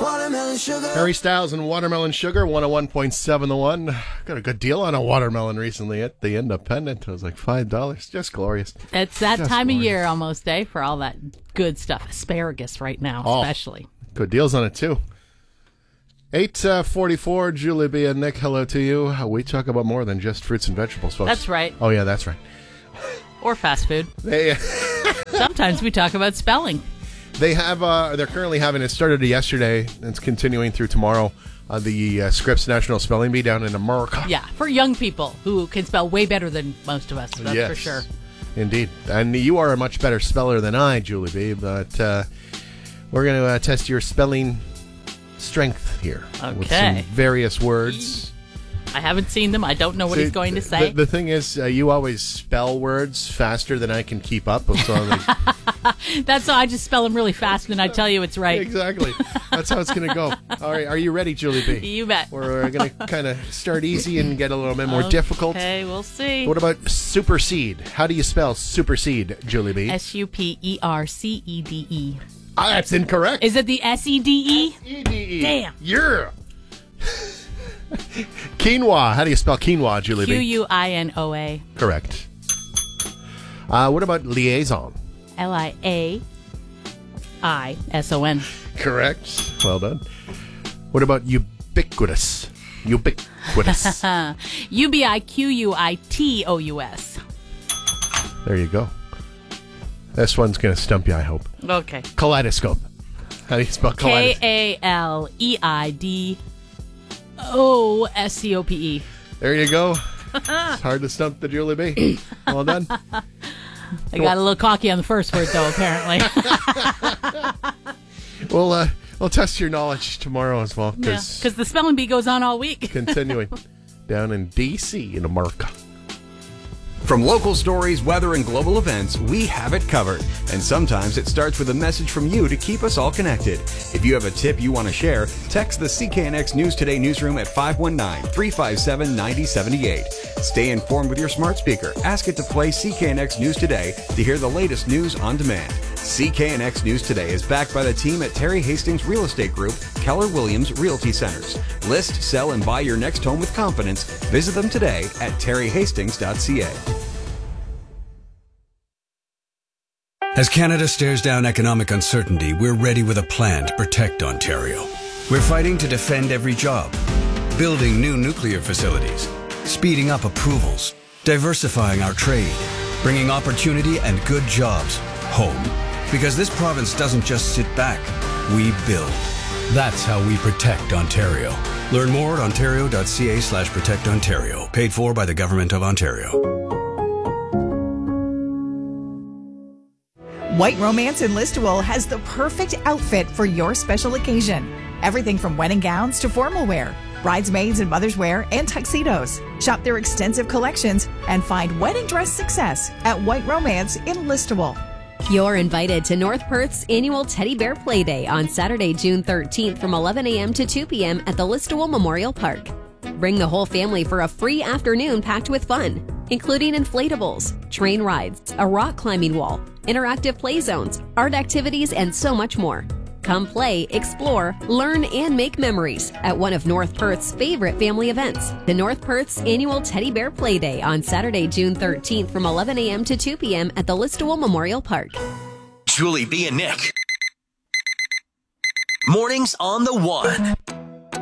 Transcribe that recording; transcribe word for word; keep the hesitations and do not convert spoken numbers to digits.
Watermelon sugar. Harry Styles and Watermelon Sugar, one oh one point seven The One. Got a good deal on a watermelon recently at the Independent. It was like five dollars. Just glorious. It's that Just time glorious. of year almost, eh, for all that good stuff. Asparagus right now, Oh, especially. Good deals on it, too. eight forty-four, Julie B. and Nick, hello to you. We talk about more than just fruits and vegetables, folks. That's right. Oh, yeah, that's right. Or fast food. They Sometimes we talk about spelling. they have, uh, they're currently having, it started yesterday, and it's continuing through tomorrow, uh, the uh, Scripps National Spelling Bee down in America. Yeah, for young people who can spell way better than most of us, that's Yes, for sure. Indeed. And you are a much better speller than I, Julie B., but uh, we're going to uh, test your spelling strength here. With some Okay. various words. I haven't seen them. I don't know what See, he's going to say. The, the thing is, uh, you always spell words faster than I can keep up. So I'm like, That's how I just spell them really fast and I tell you it's right. exactly. That's how it's going to go. All right. Are you ready, Julie B.? You bet. We're going to kind of start easy and get a little bit more difficult. Okay, we'll see. What about supersede? How do you spell supersede, Julie B? S U P E R C E D E. Ah, that's incorrect. Is it the S E D E? E D E. Damn. Yeah. Quinoa. How do you spell quinoa, Julie Q B? U I N O A. Correct. Uh, what about liaison? L I A I S O N. Correct. Well done. What about ubiquitous? Ubiquitous. U B I Q U I T O U S. There you go. This one's going to stump you, I hope. Okay. Kaleidoscope. How do you spell K kaleidoscope? A L E I D O S C O P E. There you go. It's hard to stump the Julie B. Well done. I got a little cocky on the first word, though, apparently. We'll, uh, we'll test your knowledge tomorrow as well. Yeah, Because because the spelling bee goes on all week. continuing down in D C in America. From local stories, weather, and global events, we have it covered. And sometimes it starts with a message from you to keep us all connected. If you have a tip you want to share, text the C K N X News Today newsroom at five one nine, three five seven, nine zero seven eight. Stay informed with your smart speaker. Ask it to play C K N X News Today to hear the latest news on demand. C K N X News Today is backed by the team at Terry Hastings Real Estate Group, Keller Williams Realty Centers. List, sell, and buy your next home with confidence. Visit them today at terry hastings dot c a. As Canada stares down economic uncertainty, we're ready with a plan to protect Ontario. We're fighting to defend every job, building new nuclear facilities, speeding up approvals, diversifying our trade, bringing opportunity and good jobs home. Because this province doesn't just sit back, we build. That's how we protect Ontario. Learn more at ontario dot c a slash protect ontario. Paid for by the Government of Ontario. White Romance in Listowel has the perfect outfit for your special occasion. Everything from wedding gowns to formal wear, bridesmaids and mother's wear, and tuxedos. Shop their extensive collections and find wedding dress success at White Romance in Listowel. You're invited to North Perth's annual Teddy Bear Play Day on Saturday, June thirteenth from eleven a.m. to two p.m. at the Listowel Memorial Park. Bring the whole family for a free afternoon packed with fun, including inflatables, train rides, a rock climbing wall, interactive play zones, art activities, and so much more. Come play, explore, learn, and make memories at one of North Perth's favorite family events, the North Perth's annual Teddy Bear Play Day on Saturday, June thirteenth from eleven a.m. to two p.m. at the Listowel Memorial Park. Julie B. and Nick. Mornings on the One.